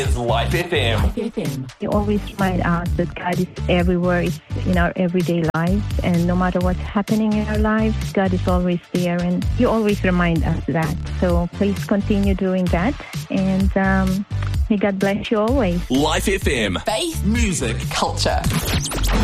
is Life FM. You always remind us that God is everywhere, is in our everyday lives, and no matter what's happening in our lives, God is always there, and you always remind us that. So please continue doing that, and may God bless you always. Life FM. Faith, music, culture.